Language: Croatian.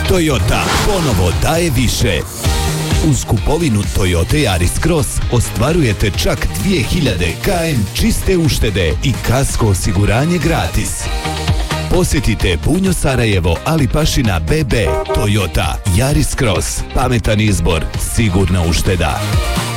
Toyota ponovo daje više. Uz kupovinu Toyota Yaris Cross ostvarujete čak 2000 km čiste uštede i kasko osiguranje gratis. Posjetite Bunjo Sarajevo, Ali Pašina BB. Toyota Yaris Cross. Pametan izbor, sigurna ušteda.